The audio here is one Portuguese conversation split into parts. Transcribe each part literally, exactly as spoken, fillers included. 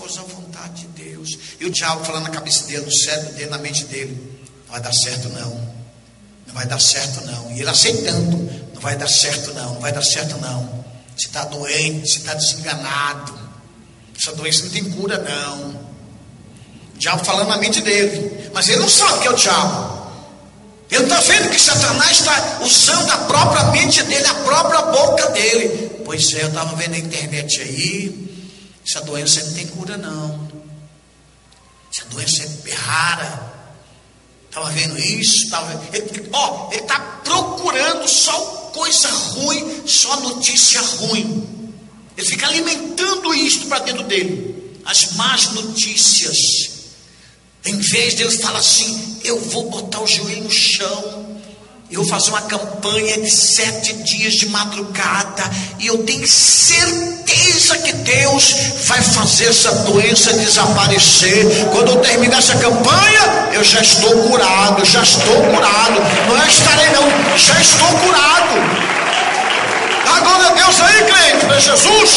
faz a vontade de Deus. E o diabo falando na cabeça dele, no cérebro dele, na mente dele: não vai dar certo não, não vai dar certo não. E ele aceitando: não vai dar certo não, não vai dar certo não. Você está doente, você está desenganado, essa doença não tem cura não. O diabo falando na mente dele, mas ele não sabe que é o diabo. Ele está vendo que Satanás está usando a própria mente dele, a própria boca dele. Pois é, eu estava vendo na internet aí, essa doença não tem cura não, essa doença é rara. Estava vendo isso, estava vendo. Ele, ó, ele está procurando só coisa ruim, só notícia ruim. Ele fica alimentando isso para dentro dele, as más notícias. Em vez de ele falar assim: eu vou botar o joelho no chão, eu vou fazer uma campanha de sete dias de madrugada, e eu tenho certeza que Deus vai fazer essa doença desaparecer. Quando eu terminar essa campanha, eu já estou curado, já estou curado. Não é estarei não, já estou curado. Agora Deus aí, crente, para Jesus.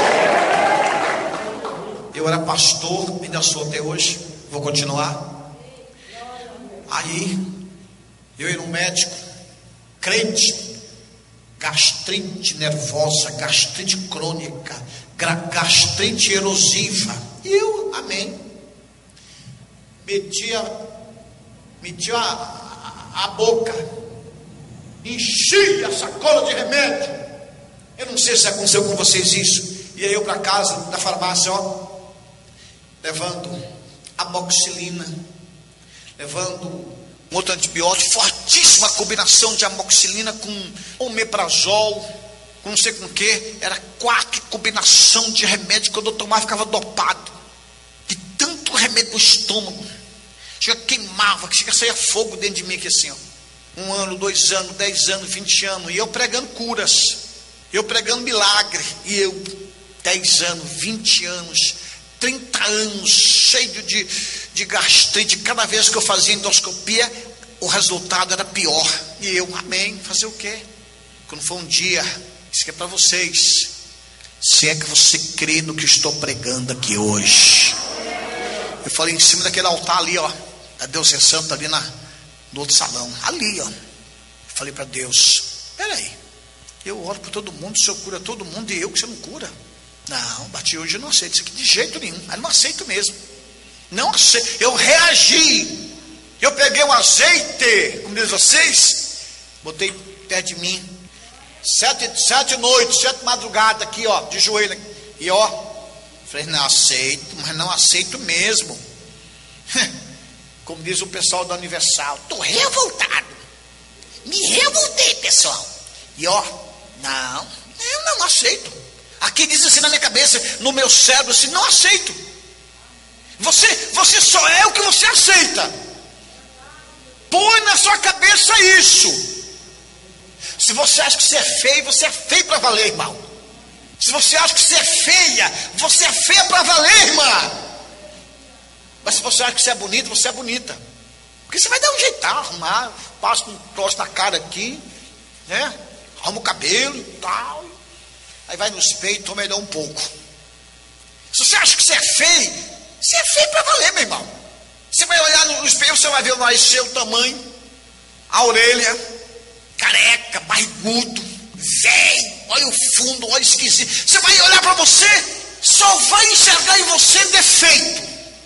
Eu era pastor, ainda sou até hoje, vou continuar. Aí eu ia no médico, crente, gastrite nervosa, gastrite crônica, gastrite erosiva. E eu, amém, metia, metia a, a, a boca, enchia a sacola de remédio. Eu não sei se aconteceu com vocês isso. E aí eu para casa, da farmácia, ó, levando amoxicilina, levando um outro antibiótico, fortíssima combinação de amoxicilina com omeprazol, com não sei com o que, era quatro combinação de remédio. Quando eu tomava, ficava dopado, de tanto remédio no estômago, chega queimava, chega saía fogo dentro de mim, aqui assim, ó. Um ano, dois anos, dez anos, vinte anos, e eu pregando curas, eu pregando milagre, e eu, dez anos, vinte anos, trinta anos, cheio de, de gastrite. Cada vez que eu fazia endoscopia, o resultado era pior. E eu, amém, fazer o quê? Quando foi um dia, isso aqui é para vocês, se é que você crê no que estou pregando aqui hoje. Eu falei em cima daquele altar ali, ó, da Deus é Santo, ali na, no outro salão, ali, ó. Eu falei para Deus: peraí, eu oro por todo mundo, o Senhor cura todo mundo, e eu que você não cura? Não, bati hoje, eu não aceito isso aqui de jeito nenhum. Eu não aceito mesmo, não aceito. Eu reagi, eu peguei um azeite, como diz vocês, botei perto de mim, sete, sete noites, sete madrugadas aqui, ó, de joelho, e ó, falei: não aceito, mas não aceito mesmo. Como diz o pessoal da Universal, tô revoltado, me revoltei, pessoal. E ó, não, eu não aceito. Aqui diz assim na minha cabeça, no meu cérebro, assim: não aceito. Você, você só é o que você aceita. Põe na sua cabeça isso. Se você acha que você é feio, você é feio para valer, irmão. Se você acha que você é feia, você é feia para valer, irmã. Mas se você acha que você é bonita, você é bonita. Porque você vai dar um jeitão, arrumar, passa um troço na cara aqui, né? Arruma o cabelo e tal. Aí vai no espelho e toma melhor um pouco. Se você acha que você é feio, você é feio para valer, meu irmão. Você vai olhar no espelho, você vai ver o nariz seu, o tamanho, a orelha, careca, barrigudo, velho, olha o fundo, olha esquisito. Você vai olhar para você, só vai enxergar em você defeito,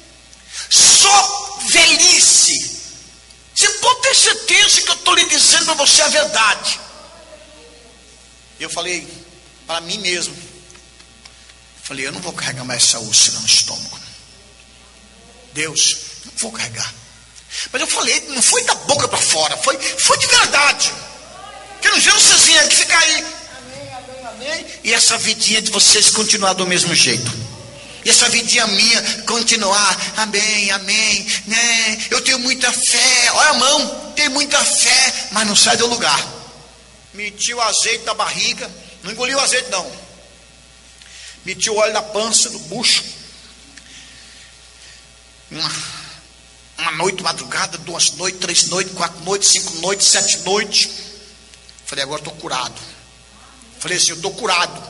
só velhice. Você pode ter certeza que eu estou lhe dizendo para você a verdade. Eu falei para mim mesmo, falei: eu não vou carregar mais essa úlcera no estômago, Deus, não vou carregar. Mas eu falei, não foi da boca para fora, foi, foi de verdade. Quero ver vocês virem aqui ficar aí, amém, amém, amém, e essa vidinha de vocês continuar do mesmo jeito, e essa vidinha minha continuar, amém, amém, né? Eu tenho muita fé, olha a mão, tenho muita fé, mas não sai do lugar. Meti o azeite da barriga, não engoliu o azeite não, meti o óleo na pança, no bucho. Uma, uma noite, madrugada, duas noites, três noites, quatro noites, cinco noites, sete noites. Falei: agora estou curado. Falei assim: eu estou curado.